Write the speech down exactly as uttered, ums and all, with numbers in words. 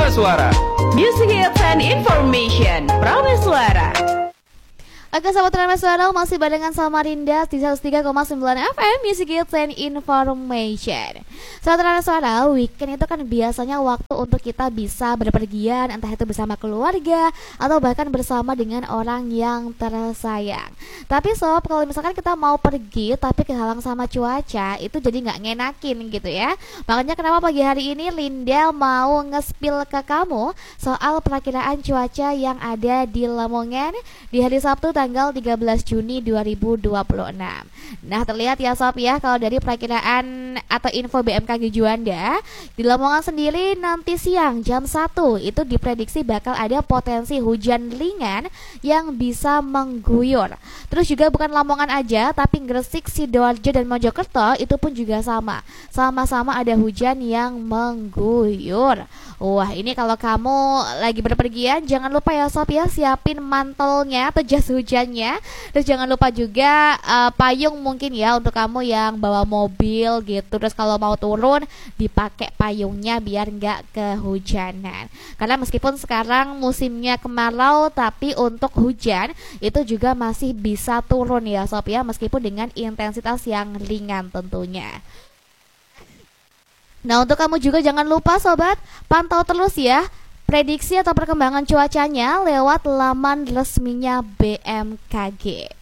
Prameswara. Music hits and information. Prameswara. Oke sahabat Prameswara, masih barengan sama Rinda di seratus tiga koma sembilan F M Music Hits and Information. Sahabat Prameswara, weekend itu kan biasanya waktu untuk kita bisa berpergian, entah itu bersama keluarga atau bahkan bersama dengan orang yang tersayang. Tapi sob, kalau misalkan kita mau pergi tapi kehalang sama cuaca, itu jadi nggak ngenakin gitu ya. Makanya kenapa pagi hari ini Linda mau nge-spill ke kamu soal perakiraan cuaca yang ada di Lamongan di hari Sabtu tanggal tiga belas Juni dua ribu dua puluh enam. Nah, terlihat ya sob ya, kalau dari perakiraan atau info B M K G Juanda, di Lamongan sendiri nanti siang jam satu itu diprediksi bakal ada potensi hujan ringan yang bisa mengguyur. Terus juga bukan Lamongan aja, tapi Gresik, Sidoarjo dan Mojokerto itu pun juga sama. Sama-sama ada hujan yang mengguyur. Wah, ini kalau kamu lagi berpergian jangan lupa ya sob ya, siapin mantelnya atau jas hujannya. Terus jangan lupa juga uh, payung mungkin ya untuk kamu yang bawa mobil gitu. Terus kalau mau turun dipakai payungnya biar nggak kehujanan. Karena meskipun sekarang musimnya kemarau, tapi untuk hujan itu juga masih bisa turun ya sob ya, meskipun dengan intensitas yang ringan tentunya. Nah, untuk kamu juga jangan lupa sobat, pantau terus ya prediksi atau perkembangan cuacanya lewat laman resminya B M K G.